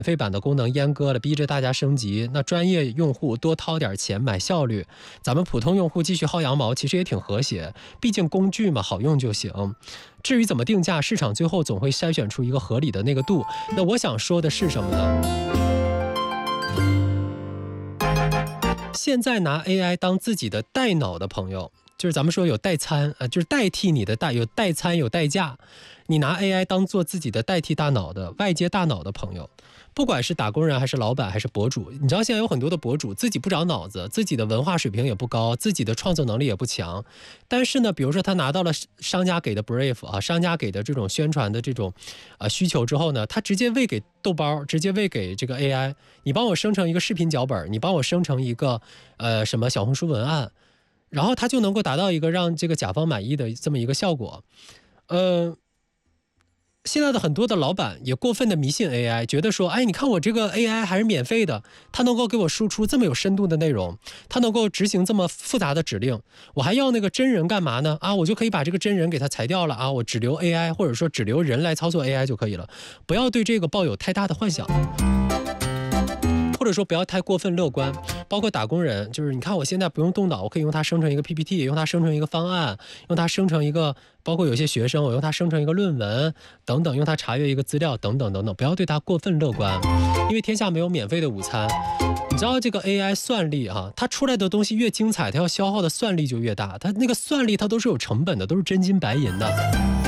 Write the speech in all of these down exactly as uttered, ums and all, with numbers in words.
费版的功能阉割了，逼着大家升级，那专业用户多掏点钱买效率，咱们普通用户继续薅羊毛，其实也挺和谐，毕竟工具嘛，好用就行。至于怎么定价，市场最后总会筛选出一个合理的那个度。那我想说的是什么呢？现在拿 A I 当自己的代脑的朋友，就是咱们说有代餐，呃，就是代替你的代，有代餐有代驾。你拿 A I 当做自己的代替大脑的外接大脑的朋友，不管是打工人还是老板还是博主，你知道现在有很多的博主自己不长脑子，自己的文化水平也不高，自己的创作能力也不强，但是呢，比如说他拿到了商家给的 brief 啊，商家给的这种宣传的这种呃需求之后呢，他直接喂给豆包，直接喂给这个 A I， 你帮我生成一个视频脚本，你帮我生成一个呃什么小红书文案，然后他就能够达到一个让这个甲方满意的这么一个效果。呃现在的很多的老板也过分的迷信 A I， 觉得说，哎，你看我这个 A I 还是免费的，它能够给我输出这么有深度的内容，它能够执行这么复杂的指令，我还要那个真人干嘛呢？啊，我就可以把这个真人给它裁掉了啊，我只留 A I， 或者说只留人来操作 A I 就可以了。不要对这个抱有太大的幻想，或者说不要太过分乐观。包括打工人，就是你看我现在不用动脑，我可以用它生成一个 P P T， 用它生成一个方案，用它生成一个，包括有些学生我用它生成一个论文等等，用它查阅一个资料等等等等，不要对它过分乐观，因为天下没有免费的午餐。你知道这个 A I 算力啊，它出来的东西越精彩，它要消耗的算力就越大，它那个算力它都是有成本的，都是真金白银的。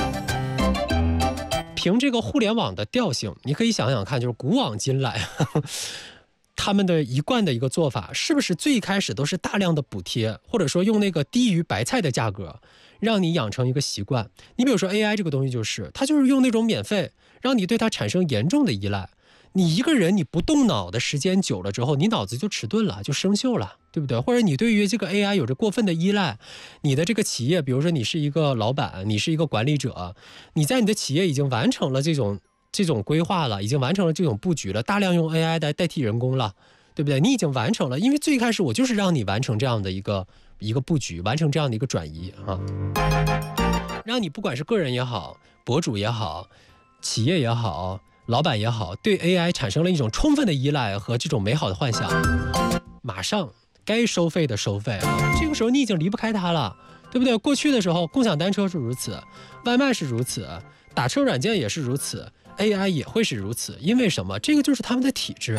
凭这个互联网的调性，你可以想想看，就是古往今来呵呵他们的一贯的一个做法，是不是最开始都是大量的补贴，或者说用那个低于白菜的价格让你养成一个习惯。你比如说 A I 这个东西，就是它就是用那种免费让你对它产生严重的依赖。你一个人你不动脑的时间久了之后，你脑子就迟钝了，就生锈了，对不对？或者你对于这个 A I 有着过分的依赖，你的这个企业，比如说你是一个老板，你是一个管理者，你在你的企业已经完成了这种这种规划了，已经完成了这种布局了，大量用 A I 来代替人工了，对不对？你已经完成了，因为最开始我就是让你完成这样的一个一个布局，完成这样的一个转移啊，让你不管是个人也好，博主也好，企业也好，老板也好，对 A I 产生了一种充分的依赖和这种美好的幻想，马上该收费的收费啊，这个时候你已经离不开它了，对不对？过去的时候，共享单车是如此，外卖是如此，打车软件也是如此。A I 也会是如此，因为什么？这个就是他们的体制。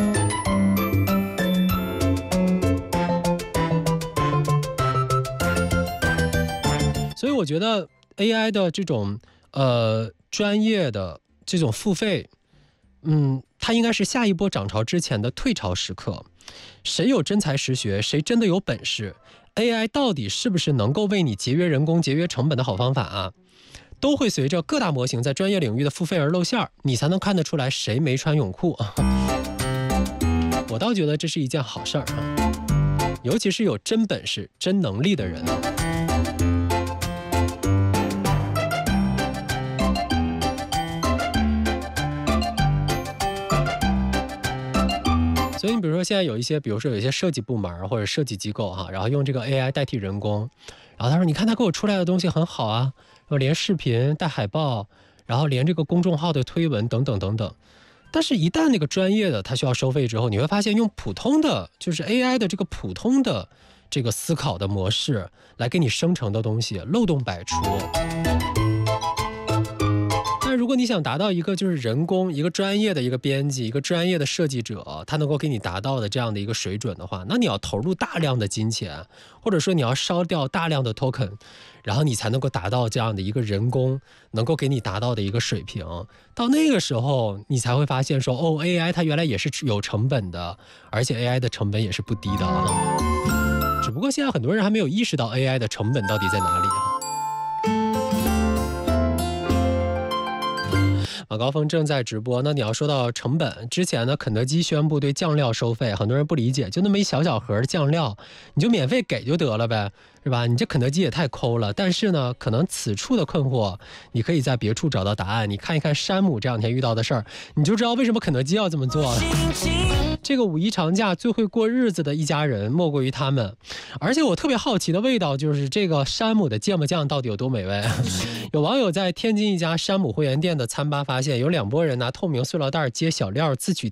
所以我觉得 A I 的这种呃专业的这种付费，嗯，它应该是下一波涨潮之前的退潮时刻。谁有真才实学，谁真的有本事 ，A I 到底是不是能够为你节约人工、节约成本的好方法啊？都会随着各大模型在专业领域的付费而露馅儿，你才能看得出来谁没穿泳裤。我倒觉得这是一件好事儿啊，尤其是有真本事、真能力的人。所以你比如说现在有一些，比如说有一些设计部门或者设计机构哈，然后用这个 A I 代替人工，然后他说你看他给我出来的东西很好啊，连视频带海报，然后连这个公众号的推文等等等等。但是一旦那个专业的它需要收费之后，你会发现用普通的就是 A I 的这个普通的这个思考的模式来给你生成的东西漏洞百出。但如果你想达到一个就是人工一个专业的一个编辑一个专业的设计者，他能够给你达到的这样的一个水准的话，那你要投入大量的金钱，或者说你要烧掉大量的 token， 然后你才能够达到这样的一个人工能够给你达到的一个水平。到那个时候你才会发现说，哦 A I 它原来也是有成本的，而且 A I 的成本也是不低的啊。只不过现在很多人还没有意识到 A I 的成本到底在哪里啊。马高峰正在直播。那你要说到成本，之前呢，肯德基宣布对酱料收费，很多人不理解，就那么一小小盒的酱料，你就免费给就得了呗，是吧？你这肯德基也太抠了。但是呢，可能此处的困惑，你可以在别处找到答案。你看一看山姆这两天遇到的事儿，你就知道为什么肯德基要这么做了。 这个五一长假最会过日子的一家人莫过于他们。而且我特别好奇的味道就是这个山姆的芥末酱到底有多美味。有网友在天津一家山姆会员店的餐吧发现，有两拨人拿透明塑料袋接小料自取